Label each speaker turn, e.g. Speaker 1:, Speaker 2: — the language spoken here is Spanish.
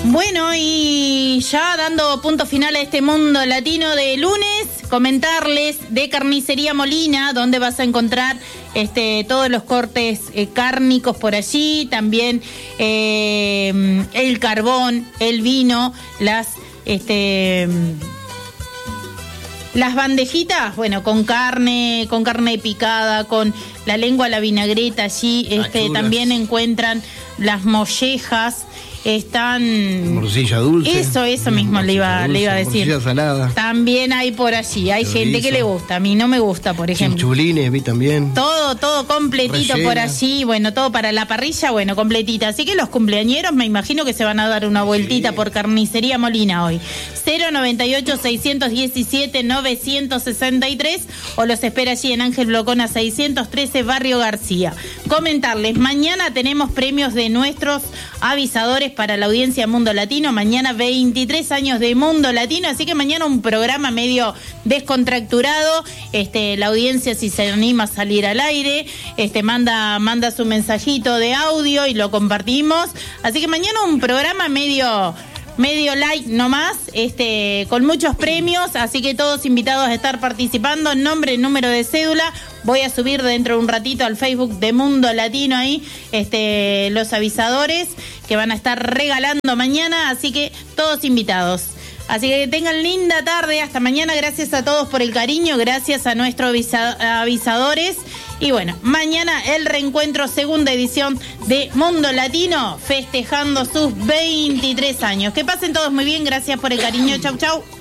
Speaker 1: Bueno, y ya dando punto final a este mundo latino de lunes, comentarles de Carnicería Molina, donde vas a encontrar todos los cortes cárnicos por allí, también el carbón, el vino, las bandejitas, bueno, con carne picada, con la lengua a la vinagreta allí, también encuentran las mollejas. Están
Speaker 2: morcilla dulce.
Speaker 1: Eso mismo le iba a decir.
Speaker 2: Morcilla salada.
Speaker 1: También hay por allí. Hay chorizo, gente que le gusta. A mí no me gusta, por ejemplo.
Speaker 2: Chinchulines, vi también.
Speaker 1: Todo completito rellena por allí. Bueno, todo para la parrilla, bueno, completita. Así que los cumpleañeros me imagino que se van a dar una vueltita por Carnicería Molina hoy. 098-617-963 o los espera allí en Ángel Blocona 613, Barrio García. Comentarles, mañana tenemos premios de nuestros avisadores para la audiencia Mundo Latino. Mañana 23 años de Mundo Latino, así que mañana un programa medio descontracturado. La audiencia, si se anima a salir al aire, manda su mensajito de audio y lo compartimos. Así que mañana un programa medio light nomás, con muchos premios, así que todos invitados a estar participando. Nombre, número de cédula, voy a subir dentro de un ratito al Facebook de Mundo Latino ahí, los avisadores que van a estar regalando mañana, así que todos invitados. Así que tengan linda tarde, hasta mañana, gracias a todos por el cariño, gracias a nuestros avisadores. Y bueno, mañana el reencuentro, segunda edición de Mundo Latino, festejando sus 23 años. Que pasen todos muy bien, gracias por el cariño, chau.